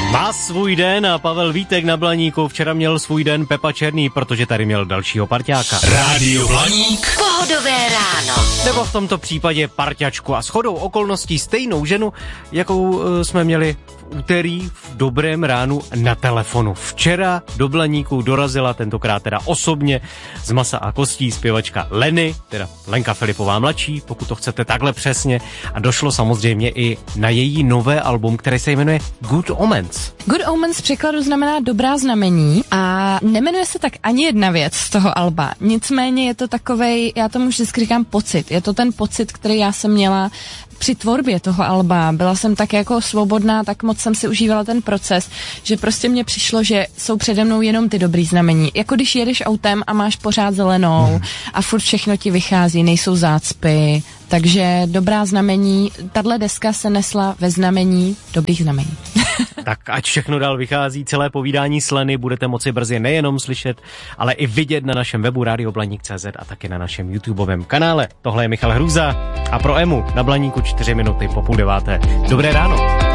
Má svůj den a Pavel Vítek na Blaníku. Včera měl svůj den Pepa Černý, protože tady měl dalšího parťáka. Rádio Blaník. Pohodové ráno. Nebo v tomto případě parťačku a shodou okolností stejnou ženu, jakou jsme měli v úterý v dobrém ránu na telefonu. Včera do Blaníku dorazila, tentokrát teda osobně, z masa a kostí zpěvačka Leny, teda Lenka Filipová mladší, pokud to chcete takhle přesně. A došlo samozřejmě i na její nové album, které se jmenuje Good Omens. Good Omens v překladu znamená dobrá znamení a nemenuje se tak ani jedna věc z toho alba. Nicméně je to takovej, já tomu vždycky říkám pocit. Je to ten pocit, který já jsem měla při tvorbě toho alba. Byla jsem tak jako svobodná, tak moc jsem si užívala ten proces, že prostě mně přišlo, že jsou přede mnou jenom ty dobrý znamení. Jako když jedeš autem a máš pořád zelenou a furt všechno ti vychází, nejsou zácpy, takže dobrá znamení. Tahle deska se nesla ve znamení dobrých znamení. Tak ať všechno dál vychází, celé povídání s Leny budete moci brzy nejenom slyšet, ale i vidět na našem webu radioblaník.cz a taky na našem YouTubeovém kanále. Tohle je Michal Hrůza a pro Emu na Blaníku 4 minuty po 8:30. Dobré ráno.